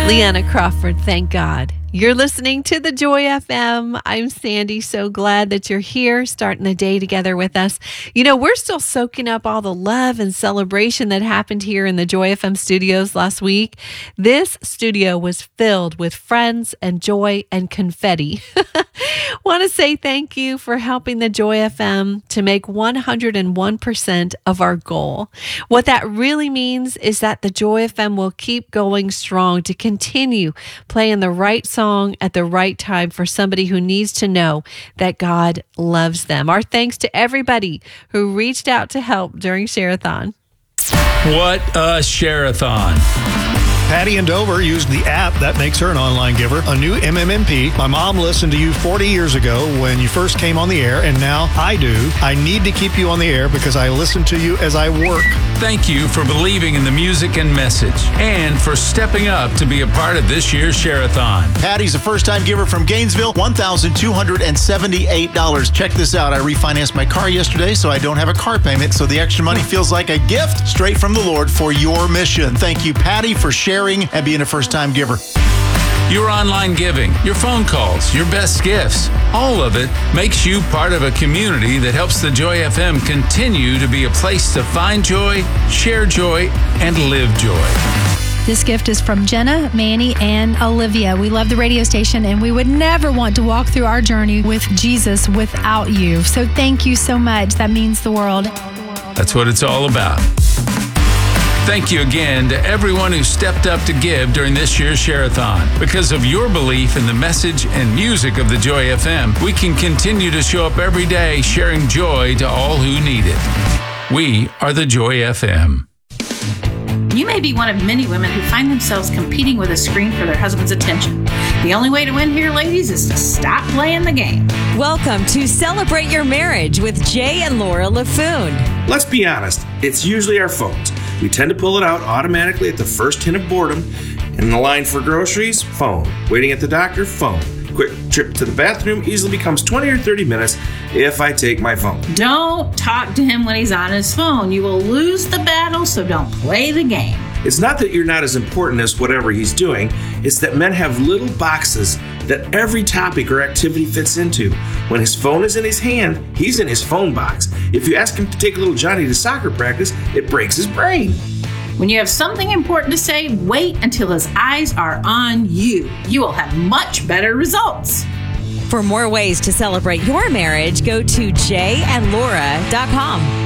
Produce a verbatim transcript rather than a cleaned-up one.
Leanna Crawford, thank God. You're listening to the Joy F M. I'm Sandy. So glad that you're here, starting the day together with us. You know, we're still soaking up all the love and celebration that happened here in the Joy F M studios last week. This studio was filled with friends and joy and confetti. Want to say thank you for helping the Joy F M to make one hundred one percent of our goal. What that really means is that the Joy F M will keep going strong to continue playing the right song at the right time for somebody who needs to know that God loves them. Our thanks to everybody who reached out to help during Share-a-thon. What a Share-a-thon. Patty in Dover used the app that makes her an online giver, a new M M M P. My mom listened to you forty years ago when you first came on the air, and now I do. I need to keep you on the air because I listen to you as I work. Thank you for believing in the music and message, and for stepping up to be a part of this year's Share-a-thon. Patty's a first-time giver from Gainesville, one thousand two hundred seventy-eight dollars. Check this out. I refinanced my car yesterday, so I don't have a car payment, so the extra money feels like a gift straight from the Lord for your mission. Thank you, Patty, for sharing and being a first-time giver. Your online giving, your phone calls, your best gifts, all of it makes you part of a community that helps the Joy F M continue to be a place to find joy, share joy, and live joy. This gift is from Jenna, Manny, and Olivia. We love the radio station, and we would never want to walk through our journey with Jesus without you. So thank you so much. That means the world. That's what it's all about. Thank you again to everyone who stepped up to give during this year's Share-a-thon. Because of your belief in the message and music of the Joy F M, we can continue to show up every day sharing joy to all who need it. We are the Joy F M. You may be one of many women who find themselves competing with a screen for their husband's attention. The only way to win here, ladies, is to stop playing the game. Welcome to Celebrate Your Marriage with Jay and Laura LaFoon. Let's be honest, it's usually our phones. We tend to pull it out automatically at the first hint of boredom. In the line for groceries, phone. Waiting at the doctor, phone. Quick trip to the bathroom easily becomes twenty or thirty minutes if I take my phone. Don't talk to him when he's on his phone. You will lose the battle, so don't play the game. It's not that you're not as important as whatever he's doing. It's that men have little boxes that every topic or activity fits into. When his phone is in his hand, he's in his phone box. If you ask him to take little Johnny to soccer practice, it breaks his brain. When you have something important to say, wait until his eyes are on you. You will have much better results. For more ways to celebrate your marriage, go to jay and laura dot com.